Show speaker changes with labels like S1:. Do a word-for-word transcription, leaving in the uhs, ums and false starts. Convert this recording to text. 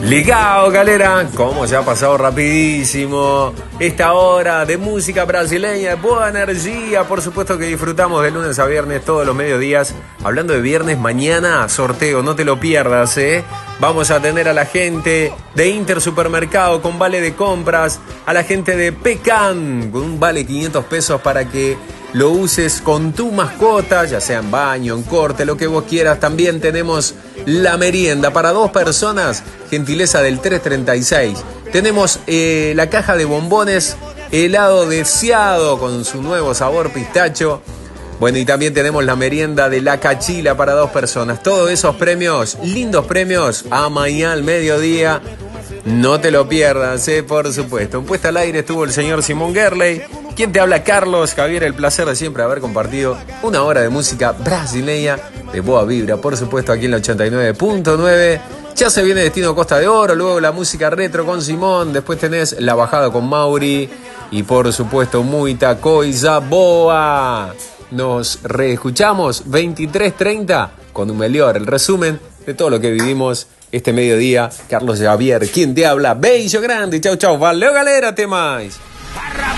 S1: Ligao, galera, como se ha pasado rapidísimo esta hora de música brasileña, buena energía, por supuesto que disfrutamos de lunes a viernes todos los mediodías. Hablando de viernes, mañana sorteo, no te lo pierdas, ¿eh? Vamos a tener a la gente de Inter Supermercado con vale de compras, a la gente de Pecan con un vale quinientos pesos para que lo uses con tu mascota, ya sea en baño, en corte, lo que vos quieras. También tenemos la merienda para dos personas, gentileza del tres treinta y seis. Tenemos eh, la caja de bombones helado deseado con su nuevo sabor pistacho. Bueno, y también tenemos la merienda de la cachila para dos personas. Todos esos premios, lindos premios, a mañana al mediodía. No te lo pierdas, eh, por supuesto. En puesta al aire estuvo el señor Simón Gerley. ¿Quién te habla? Carlos Javier, el placer de siempre haber compartido una hora de música brasileña de boa vibra, por supuesto, aquí en la ochenta y nueve punto nueve. Ya se viene Destino Costa de Oro, luego la música retro con Simón, después tenés la bajada con Mauri y por supuesto muita coisa boa. Nos reescuchamos veintitrés treinta con un mejor, el resumen de todo lo que vivimos este mediodía. Carlos Javier, ¿quién te habla? Beijo grande, chau chau, valeu galera, até mais.